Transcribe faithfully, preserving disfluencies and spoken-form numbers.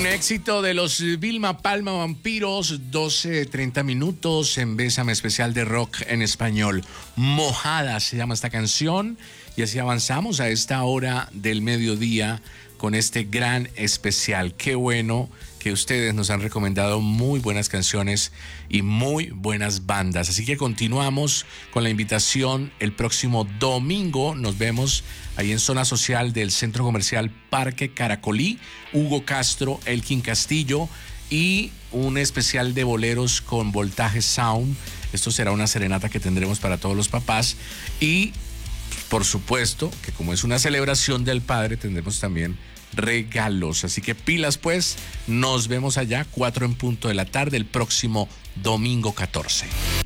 Un éxito de los Vilma Palma Vampiros, doce treinta minutos en Bésame especial de rock en español. Mojada se llama esta canción y así avanzamos a esta hora del mediodía con este gran especial. Qué bueno que ustedes nos han recomendado muy buenas canciones y muy buenas bandas. Así que continuamos con la invitación. El próximo domingo nos vemos ahí en zona social del Centro Comercial Parque Caracolí. Hugo Castro, Elkin Castillo y un especial de boleros con Voltaje Sound. Esto será una serenata que tendremos para todos los papás. Y por supuesto que como es una celebración del padre, tendremos también regalos. Así que pilas pues, nos vemos allá, cuatro en punto de la tarde el próximo domingo catorce.